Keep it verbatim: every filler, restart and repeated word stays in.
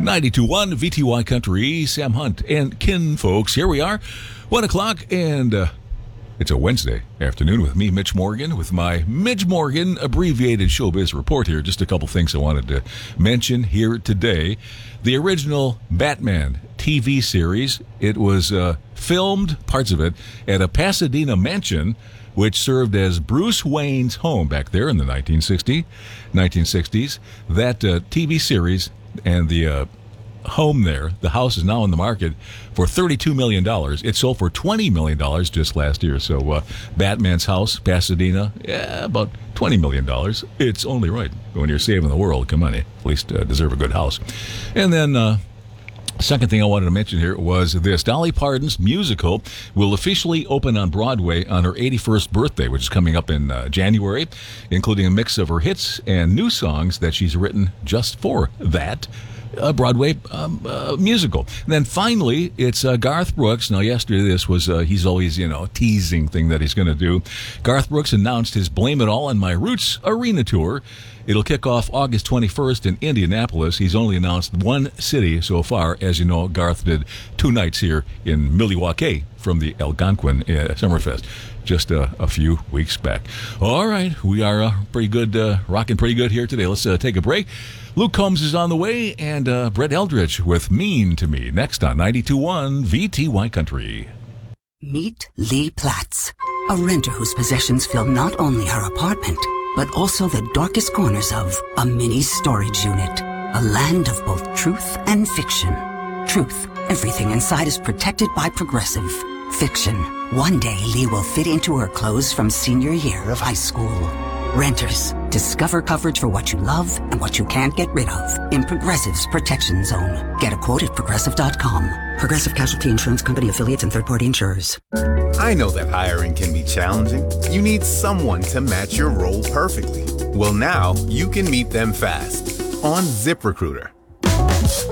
ninety-two point one V T Y Country, Sam Hunt and Kin folks. Here we are, one o'clock, and uh, it's a Wednesday afternoon with me, Mitch Morgan, with my Mitch Morgan abbreviated showbiz report here. Just a couple things I wanted to mention here today. The original Batman T V series, it was uh, filmed, parts of it, at a Pasadena mansion, which served as Bruce Wayne's home back there in the nineteen sixties. That uh, T V series and the uh, home there, the house is now on the market for thirty-two million dollars. It sold for twenty million dollars just last year. So uh, Batman's house, Pasadena, yeah, about twenty million dollars. It's only right. When you're saving the world, come on, you at least uh, deserve a good house. And then... Uh, Second thing I wanted to mention here was this. Dolly Parton's musical will officially open on Broadway on her eighty-first birthday, which is coming up in uh, January, including a mix of her hits and new songs that she's written just for that uh, Broadway um, uh, musical. And then finally, it's uh, Garth Brooks. Now, yesterday this was, uh, he's always, you know, teasing thing that he's going to do. Garth Brooks announced his Blame It All on My Roots arena tour. It'll kick off August twenty-first in Indianapolis. He's only announced one city so far. As you know, Garth did two nights here in Milwaukee from the Algonquin uh, Summerfest just uh, a few weeks back. All right, we are uh, pretty good, uh, rocking pretty good here today. Let's uh, take a break. Luke Combs is on the way, and uh, Brett Eldridge with Mean to Me next on ninety-two point one V T Y Country. Meet Lee Platts, a renter whose possessions fill not only her apartment, but also the darkest corners of a mini storage unit. A land of both truth and fiction. Truth, everything inside is protected by Progressive. Fiction, one day Lee will fit into her clothes from senior year of high school. Renters, discover coverage for what you love and what you can't get rid of in Progressive's Protection Zone. Get a quote at Progressive dot com. Progressive Casualty Insurance Company affiliates and third-party insurers. I know that hiring can be challenging. You need someone to match your role perfectly. Well, now you can meet them fast on ZipRecruiter.